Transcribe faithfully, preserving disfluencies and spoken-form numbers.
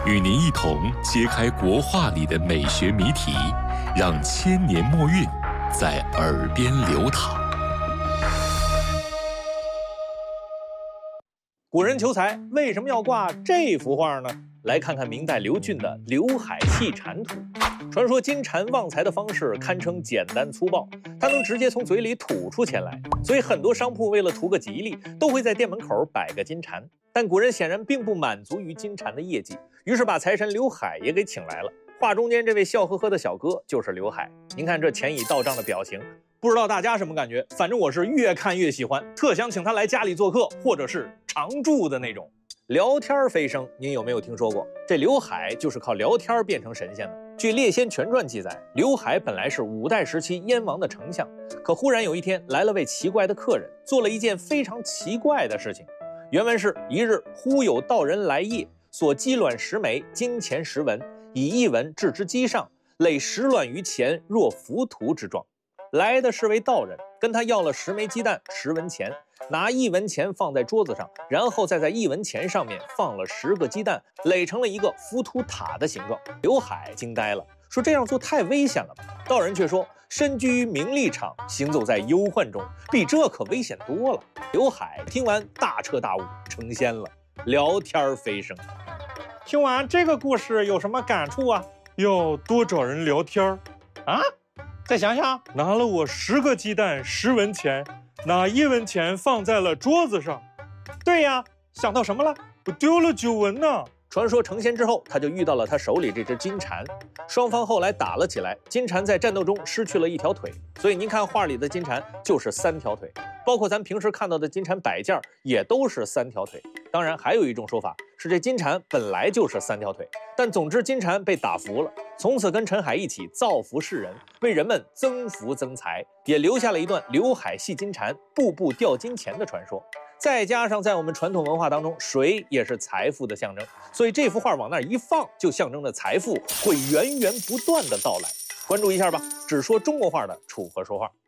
与您一同揭开国画里的美学谜题，让千年墨韵在耳边流淌。 古人求财为什么要挂这幅画呢？来看看明代刘俊的《刘海戏蝉图》。传说金蝉旺财的方式堪称简单粗暴，它能直接从嘴里吐出钱来，所以很多商铺为了图个吉利，都会在店门口摆个金蝉。但古人显然并不满足于金蝉的业绩，于是把财神刘海也给请来了。画中间这位笑呵呵的小哥就是刘海，您看这钱已到账的表情，不知道大家什么感觉？反正我是越看越喜欢，特想请他来家里做客，或者是常住的那种。聊天飞升，您有没有听说过？这刘海就是靠聊天变成神仙的。据《列仙全传》记载，刘海本来是五代时期燕王的丞相，可忽然有一天来了位奇怪的客人，做了一件非常奇怪的事情。原文是：一日，忽有道人来谒，所鸡卵十枚，金钱十文，以一文置之机上，垒十卵于前，若浮屠之状。来的是位道人，跟他要了十枚鸡蛋，十文钱，拿一文钱放在桌子上，然后再在一文钱上面放了十个鸡蛋，垒成了一个浮屠塔的形状。刘海惊呆了，说这样做太危险了吧？道人却说，身居于名利场，行走在忧患中，比这可危险多了。刘海听完大彻大悟，成仙了，聊天飞升。 听完这个故事有什么感触啊？要多找人聊天啊！再想想，拿了我十个鸡蛋，十文钱，拿一文钱放在了桌子上。对呀，想到什么了？我丢了九文呢。 传说成仙之后，他就遇到了他手里这只金蝉，双方后来打了起来，金蝉在战斗中失去了一条腿，所以您看画里的金蝉就是三条腿，包括咱平时看到的金蝉摆件也都是三条腿。当然还有一种说法是这金蝉本来就是三条腿，但总之金蝉被打服了，从此跟陈海一起造福世人，为人们增福增财，也留下了一段刘海戏金蝉步步掉金钱的传说。再加上在我们传统文化当中，水也是财富的象征，所以这幅画往那儿一放，就象征着财富会源源不断的到来。关注一下吧，只说中国画的楚河说画。